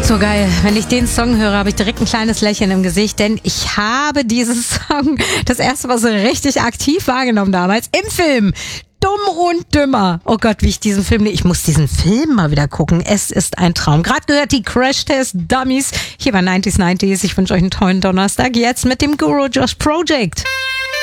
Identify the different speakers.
Speaker 1: So geil. Wenn ich den Song höre, habe ich direkt ein kleines Lächeln im Gesicht, denn ich habe diesen Song das erste Mal so richtig aktiv wahrgenommen damals im Film. Dumm und Dümmer. Oh Gott, wie ich diesen Film... Ich muss diesen Film mal wieder gucken. Es ist ein Traum. Gerade gehört die Crash Test Dummies hier bei 90s. Ich wünsche euch einen tollen Donnerstag. Jetzt mit dem Guru Josh Project.